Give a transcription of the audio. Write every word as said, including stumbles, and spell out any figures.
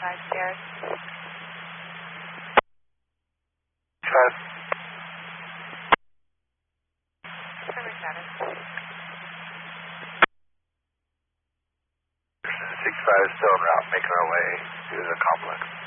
five stairs. Five. Service status. six five is still en route, making our way to the complex.